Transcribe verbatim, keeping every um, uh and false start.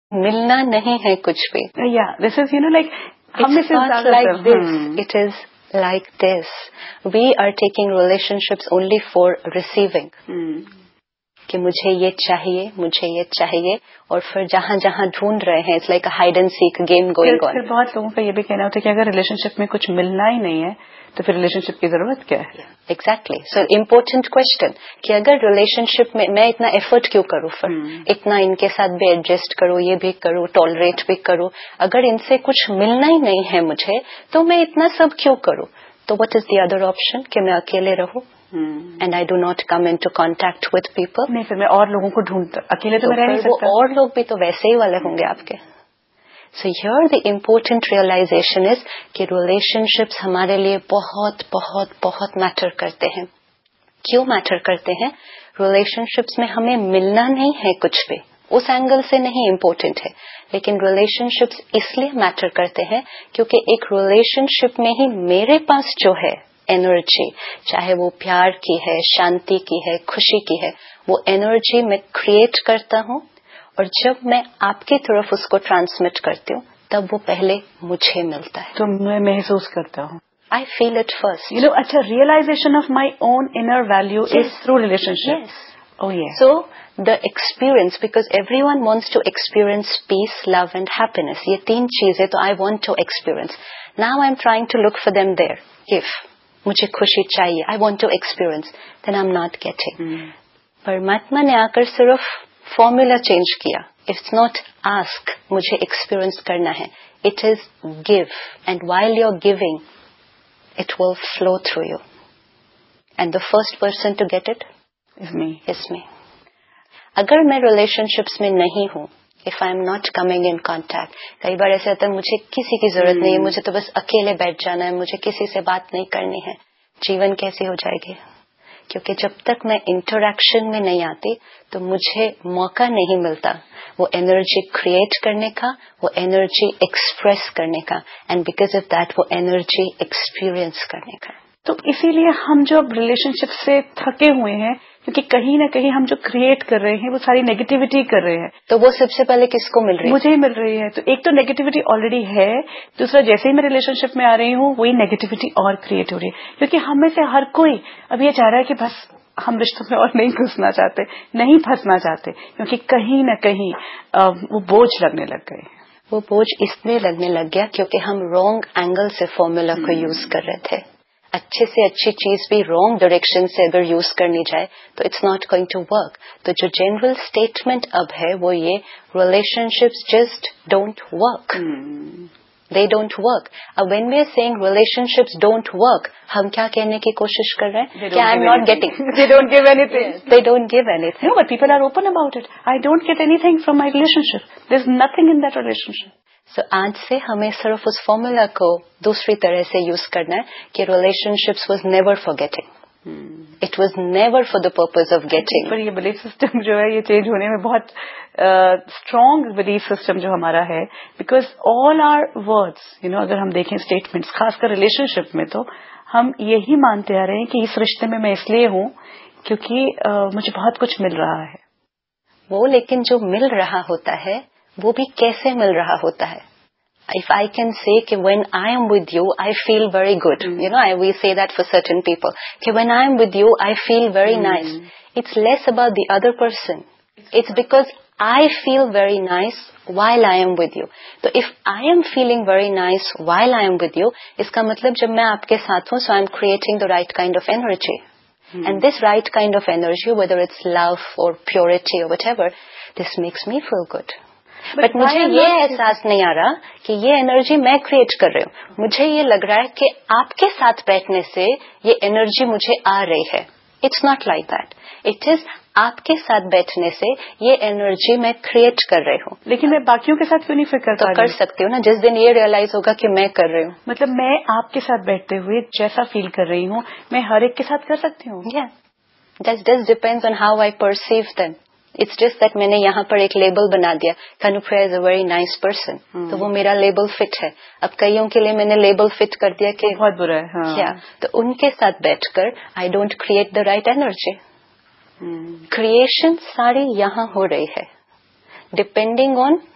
ملنا نہیں ہے کچھ بھی. Yeah, this is, you know, like, it's not like this. Hmm. It is like this. We are taking relationships only for receiving. Hmm. کہ مجھے یہ چاہیے مجھے یہ چاہیے اور پھر جہاں جہاں ڈھونڈ رہے ہیں it's like a Hyde and seek game going on. بہت لوگوں کا یہ بھی کہنا ہوتا ہے کہ اگر ریلیشن شپ میں کچھ ملنا ہی نہیں ہے تو پھر ریلیشن شپ کی ضرورت کیا ہے. ایگزیکٹلی. سو امپورٹنٹ کوشچن کہ اگر ریلیشن شپ میں میں اتنا ایفرٹ کیوں کروں پھر اتنا ان کے ساتھ بھی ایڈجسٹ کروں یہ بھی کروں ٹالریٹ بھی کروں اگر ان سے کچھ ملنا ہی نہیں ہے مجھے تو میں اتنا سب کیوں کروں. تو what is the other option کہ میں اکیلے رہوں and I do not come in to contact with people. نہیں پھر میں اور لوگوں کو ڈھونڈتا اکیلے تو میں رہ نہیں سکتا. اور لوگ بھی تو ویسے ہی والے ہوں گے آپ کے. So here the important realization از کہ ریلیشن شپس ہمارے لیے بہت بہت بہت میٹر کرتے ہیں. کیوں میٹر کرتے ہیں؟ ریلیشن شپس میں ہمیں ملنا نہیں ہے کچھ بھی اس اینگل سے نہیں امپورٹنٹ ہے لیکن ریلیشن شپس اس لیے میٹر کرتے ہیں کیونکہ ایک ریلیشن شپ میں ہی میرے پاس جو ہے انرجی چاہے وہ پیار کی ہے شانتی کی ہے خوشی کی ہے وہ انرجی میں کریٹ کرتا ہوں اور جب میں آپ کی طرف اس کو ٹرانسمٹ کرتی ہوں تب وہ پہلے مجھے ملتا ہے تو میں محسوس کرتا ہوں. آئی feel it first. You know اچھا realization of my own inner value is through relation ship. So the experience because everyone wants to experience peace, love and happiness. یہ تین چیزیں تو I want to experience. Now I'm trying to look for them there. If مجھے خوشی چاہیے I want to experience then I'm not getting. پرماتما نے آ کر صرف فارمولا چینج کیا. It's not ask مجھے ایکسپیرئنس کرنا ہے. It is give and while you're giving it will flow through you. And the first person to get it is me. Is me. اگر میں ریلیشن شپس میں نہیں ہوں if I am not coming in contact کئی بار ایسا ہوتا ہے مجھے کسی کی ضرورت نہیں ہے مجھے تو بس اکیلے بیٹھ جانا ہے مجھے کسی سے بات نہیں کرنی ہے. جیون کیسی ہو جائے گی کیونکہ جب تک میں انٹریکشن میں نہیں آتی تو مجھے موقع نہیں ملتا وہ انرجی کریٹ کرنے کا وہ انرجی ایکسپریس کرنے کا اینڈ بیکاز آف دیٹ وہ انرجی ایکسپیرئنس کرنے کا. تو اسی لیے ہم جو ریلیشن شپ سے تھکے ہوئے ہیں کیونکہ کہیں نہ کہیں ہم جو کریٹ کر رہے ہیں وہ ساری نیگیٹیوٹی کر رہے ہیں. تو وہ سب سے پہلے کس کو مل رہی ہے؟ مجھے ہی مل رہی ہے. تو ایک تو نیگیٹیوٹی آلریڈی ہے دوسرا جیسے ہی میں ریلیشن شپ میں آ رہی ہوں وہی نیگیٹیوٹی اور کریٹ ہو رہی ہے کیونکہ ہم میں سے ہر کوئی اب یہ چاہ رہا ہے کہ بس ہم رشتوں میں اور نہیں گھسنا چاہتے نہیں پھنسنا چاہتے کیونکہ کہیں نہ کہیں وہ بوجھ لگنے لگ گئے. وہ بوجھ اس لیے لگنے لگ گیا کیونکہ ہم رانگ اینگل سے فارمولا کو یوز کر رہے تھے. اچھے سے اچھی چیز بھی رانگ ڈائریکشن سے اگر یوز کرنی جائے تو it's not going to work. تو جو جنرل اسٹیٹمنٹ اب ہے وہ یہ relation ships just don't work. They don't work. اب when we are seeing relation ships don't work ہم کیا کہنے کی کوشش کر رہے ہیں کہ I am not getting they don't give any thing they don't give any thing. Know but people are open about it. I don't get any thing from my relation ship. There is nothing in that relation شپ. سو آج سے ہمیں صرف اس formula کو دوسری طرح سے use کرنا ہے کہ relation ships was never for getting. It was never for the purpose of getting. پر یہ بلیف سسٹم جو ہے یہ چینج ہونے میں بہت اسٹرانگ بلیف سسٹم جو ہمارا ہے because all are words you know اگر ہم دیکھیں اسٹیٹمنٹس خاص کر ریلیشن شپ میں تو ہم یہی مانتے آ رہے ہیں کہ اس رشتے میں میں اس لیے ہوں کیونکہ مجھے بہت کچھ مل رہا ہے. وہ لیکن جو مل رہا ہوتا ہے وہ بھی کیسے مل رہا ہوتا ہے. If I can say کہ when I am with you I feel very good. Mm. You know, I, we say that for certain people. کہ when I am with you I feel very mm. nice. It's less about the other person. It's because I feel very nice while I am with you. So if I am feeling very nice while I am with you, اس کا مطلب جب میں آپ کے ساتھ ہوں so I am creating the right kind of energy. Mm. And this right kind of energy, whether it's love or purity or whatever, this makes me feel good. But مجھے یہ احساس نہیں آ رہا کہ یہ انرجی میں کریٹ کر رہی ہوں. مجھے یہ لگ رہا ہے کہ آپ کے ساتھ بیٹھنے سے یہ انرجی مجھے آ رہی ہے. It's not like that. It is آپ کے ساتھ بیٹھنے سے یہ انرجی میں کریٹ کر رہی ہوں. لیکن میں باقیوں کے ساتھ کیوں نہیں فکر تو کر سکتی ہوں نا جس دن یہ ریئلائز ہوگا کہ میں کر رہی ہوں. مطلب میں آپ کے ساتھ بیٹھتے ہوئے جیسا فیل کر رہی ہوں میں ہر ایک کے ساتھ کر سکتی ہوں. That just depends on how I perceive them. It's just that میں نے یہاں پر ایک لیبل بنا دیا کانوپریہ از اے ویری نائس پرسن تو وہ میرا لیبل فٹ ہے. اب کئیوں کے لیے میں نے لیبل فٹ کر دیا کہ بہت برا ہے کیا تو ان کے ساتھ بیٹھ کر I don't create the right energy. Creation ساری یہاں ہو رہی ہے ڈپینڈنگ آن